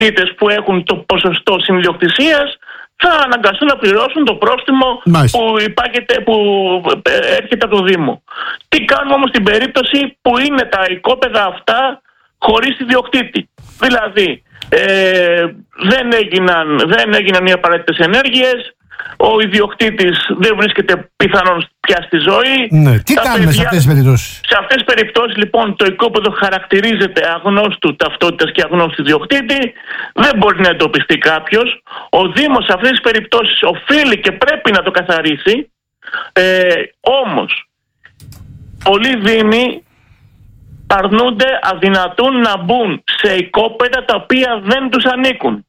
ιδιοκτήτες που έχουν το ποσοστό συνειδιοκτησίας θα αναγκαστούν να πληρώσουν το πρόστιμο που έρχεται από το Δήμο. Τι κάνουμε όμως στην περίπτωση που είναι τα οικόπεδα αυτά χωρίς ιδιοκτήτη? Δηλαδή δεν έγιναν οι απαραίτητες ενέργειες, ο ιδιοκτήτης δεν βρίσκεται πιθανόν πια στη ζωή. Ναι. Τι κάνουμε σε αυτές τις περιπτώσεις? Σε αυτές τις περιπτώσεις λοιπόν το οικόπεδο χαρακτηρίζεται αγνώστου ταυτότητας και αγνώστου ιδιοκτήτη, δεν μπορεί να εντοπιστεί κάποιος. Ο Δήμος σε αυτές τις περιπτώσεις οφείλει και πρέπει να το καθαρίσει, όμως πολλοί Δήμοι αρνούνται, αδυνατούν να μπουν σε οικόπεδα τα οποία δεν τους ανήκουν.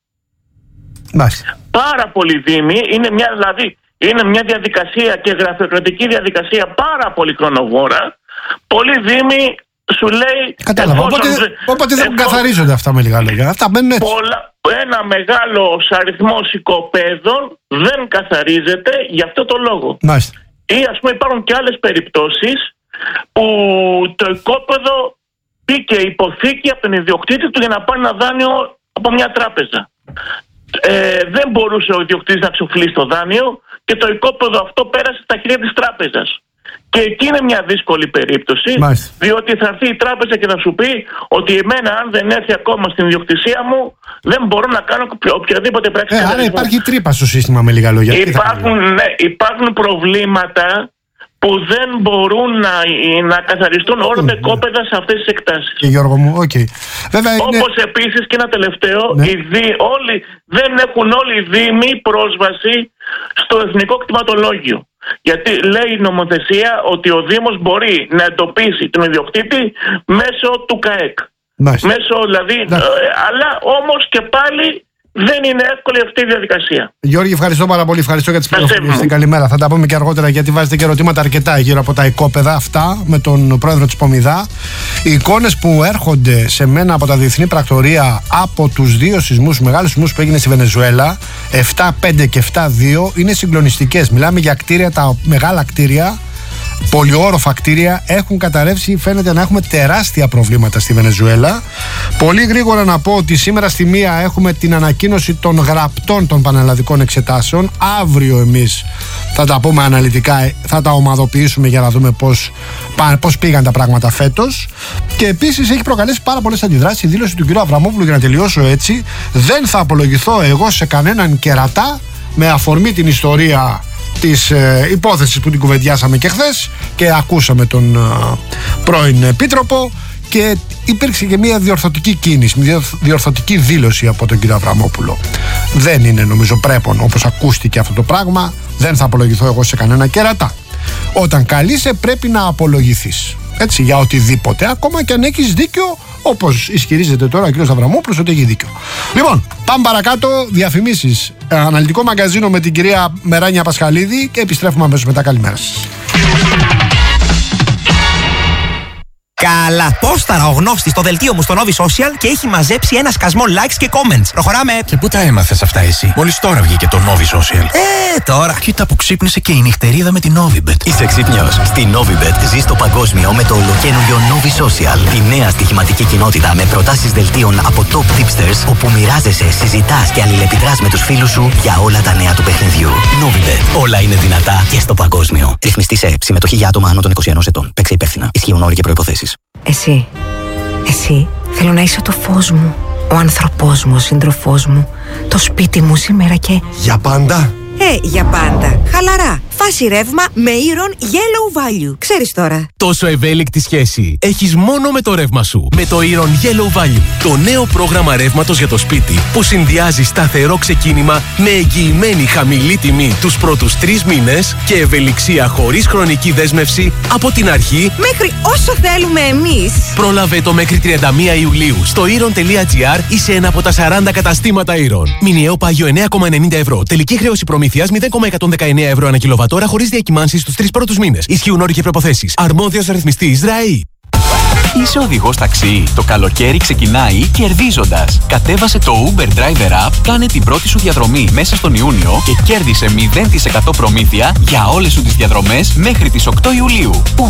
Πάρα πολλοί Δήμοι, είναι μια διαδικασία και γραφειοκρατική διαδικασία πάρα πολύ χρονοβόρα. Πολλοί Δήμοι σου λέει... Κατάλαβα, οπότε δεν καθαρίζονται αυτά με λίγα λόγια. Αυτά μπαίνουν έτσι. Ένα μεγάλος αριθμός οικοπαίδων δεν καθαρίζεται για αυτό το λόγο. Μάλιστα. Ή ας πούμε υπάρχουν και άλλες περιπτώσεις που το οικόπεδο μπήκε υποθήκη από τον ιδιοκτήτη του για να πάρει ένα δάνειο από μια τράπεζα. Δεν μπορούσε ο ιδιοκτήτης να ξοφλήσει το δάνειο και το οικόπεδο αυτό πέρασε στα χέρια της τράπεζας. Και εκεί είναι μια δύσκολη περίπτωση, διότι θα έρθει η τράπεζα και θα σου πει ότι εμένα, αν δεν έρθει ακόμα στην ιδιοκτησία μου, δεν μπορώ να κάνω οποιαδήποτε πράξη. Άρα υπάρχει τρύπα στο σύστημα, με λίγα λόγια. Υπάρχουν προβλήματα που δεν μπορούν να καθαριστούν όλα τα οικόπεδα σε αυτές τις εκτάσεις. Και Γιώργο μου, όπως επίσης και ένα τελευταίο, δεν έχουν όλοι οι Δήμοι πρόσβαση στο εθνικό κτηματολόγιο. Γιατί λέει η νομοθεσία ότι ο Δήμος μπορεί να εντοπίσει τον ιδιοκτήτη μέσω του ΚΑΕΚ. Αλλά όμως και πάλι δεν είναι εύκολη αυτή η διαδικασία. Γιώργη, ευχαριστώ πάρα πολύ. Ευχαριστώ για τις πληροφορίες. Καλημέρα. Θα τα πούμε και αργότερα, γιατί βάζετε και ερωτήματα αρκετά γύρω από τα οικόπεδα αυτά με τον πρόεδρο της Πομιδά. Οι εικόνες που έρχονται σε μένα από τα διεθνή πρακτορία από τους δύο σεισμούς, μεγάλους σεισμούς που έγινε στη Βενεζουέλα, 7-5 και 7-2, είναι συγκλονιστικές. Μιλάμε για κτίρια, τα μεγάλα κτίρια, πολυόροφα κτίρια έχουν καταρρεύσει. Φαίνεται να έχουμε τεράστια προβλήματα στη Βενεζουέλα. Πολύ γρήγορα να πω ότι σήμερα στη 1 έχουμε την ανακοίνωση των γραπτών των πανελλαδικών εξετάσεων. Αύριο εμείς θα τα πούμε αναλυτικά, θα τα ομαδοποιήσουμε για να δούμε πώς πήγαν τα πράγματα φέτος. Και επίσης έχει προκαλέσει πάρα πολλές αντιδράσεις η δήλωση του κ. Αβραμόπουλου, για να τελειώσω έτσι: δεν θα απολογηθώ εγώ σε κανέναν κερατά, με αφορμή την ιστορία της υπόθεσης που την κουβεντιάσαμε και χθες και ακούσαμε τον πρώην Επίτροπο, και υπήρξε και μια διορθωτική κίνηση, μια διορθωτική δήλωση από τον κύριο Αβραμόπουλο. Δεν είναι νομίζω πρέπον, όπως ακούστηκε αυτό το πράγμα. Δεν θα απολογηθώ εγώ σε κανένα κέρατα. Όταν καλείσαι πρέπει να απολογηθείς, έτσι, για οτιδήποτε, ακόμα και αν έχεις δίκιο, όπως ισχυρίζεται τώρα ο κ. Αβραμόπουλος ότι έχει δίκιο. Λοιπόν, πάμε παρακάτω. Διαφημίσεις. Αναλυτικό μαγκαζίνο με την κυρία Μεράνια Πασχαλίδη και επιστρέφουμε αμέσως μετά. Καλημέρα σας. Καλά, πόσταρα ο γνώστης στο δελτίο μου στο Novi Social και έχει μαζέψει ένα σκασμό likes και comments. Προχωράμε. Και πού τα έμαθες αυτά εσύ? Μόλις τώρα βγήκε το Novi Social. Τώρα. Κοίτα που ξύπνησε και η νυχτερίδα με την Novibet. Είσαι ξύπνιος? Στη Novibet ζεις το παγκόσμιο με το ολοκαίνουργιο Novi Social. Τη νέα στοιχηματική κοινότητα με προτάσεις δελτίων από top tipsters, όπου μοιράζεσαι, συζητάς και αλληλεπιδράς με τους φίλους σου για όλα τα νέα του παιχνιδιού. Novibet. Όλα είναι δυνατά και στο παγκόσμιο. Ρυθμιστή σε συμμετοχή για άτομα άνω των 21 ετών. Παίξε υπεύθυνα. Ισχύουν όροι και προϋποθέσεις. Εσύ θέλω να είσαι το φως μου, ο άνθρωπός μου, ο σύντροφός μου, το σπίτι μου σήμερα και... Για πάντα? Για πάντα. Χαλαρά. Φάση ρεύμα με Iron Yellow Value. Ξέρεις τώρα. Τόσο ευέλικτη σχέση έχεις μόνο με το ρεύμα σου. Με το Iron Yellow Value. Το νέο πρόγραμμα ρεύματος για το σπίτι που συνδυάζει σταθερό ξεκίνημα με εγγυημένη χαμηλή τιμή τους πρώτους 3 μήνες και ευελιξία χωρίς χρονική δέσμευση από την αρχή μέχρι όσο θέλουμε εμείς. Πρόλαβε το μέχρι 31 Ιουλίου στο iron.gr ή σε ένα από τα 40 καταστήματα Iron. Μηνιαίο πάγιο 9,90 ευρώ. Τελική χρέωση προμήθειας 0,119 ευρώ ανά κιλοβατόρα χωρίς διακυμάνσεις στους 3 πρώτους μήνες. Ισχύουν όροι και προϋποθέσεις. Αρμόδιος ρυθμιστής ΡΑΗ. Είσαι οδηγός ταξί? Το καλοκαίρι ξεκινάει κερδίζοντας. Κατέβασε το Uber Driver App, κάνε την πρώτη σου διαδρομή μέσα στον Ιούνιο και κέρδισε 0% προμήθεια για όλες σου τις διαδρομές μέχρι τις 8 Ιουλίου. Uber.